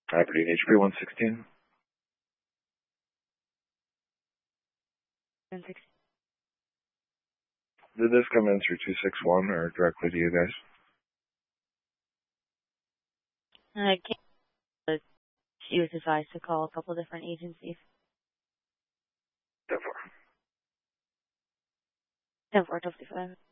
Aberdeen HP 116. 116. Did this come in through 261 or directly to you guys? She was advised to call a couple different agencies. 10-4. 10-4, 55.